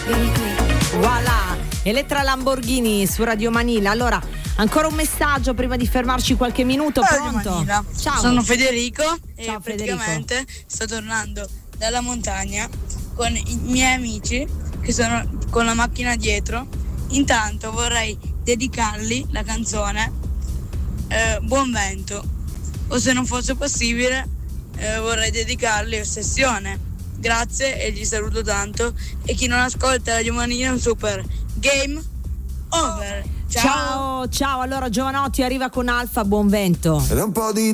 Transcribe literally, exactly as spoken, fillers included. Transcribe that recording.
Voilà, Elettra Lamborghini su Radio Manila. Allora, ancora un messaggio prima di fermarci qualche minuto. Pronto? Ciao. Sono Federico. Ciao, e Federico. praticamente sto tornando dalla montagna con i miei amici che sono con la macchina dietro. Intanto vorrei dedicargli la canzone eh, Buon Vento, o se non fosse possibile eh, vorrei dedicargli Ossessione. Grazie e gli saluto tanto, e chi non ascolta Radio Manila è un super game over. Ciao. Ciao, ciao. Allora Giovanotti arriva con Alfa, Buon Vento. Ed è un po' di